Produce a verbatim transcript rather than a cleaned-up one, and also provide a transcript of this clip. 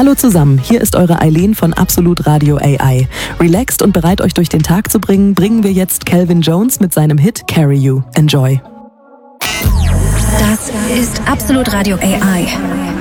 Hallo zusammen, hier ist eure Eileen von Absolut Radio A I. Relaxed und bereit, euch durch den Tag zu bringen, bringen wir jetzt Calvin Jones mit seinem Hit Carry You. Enjoy. Das ist Absolut Radio A I.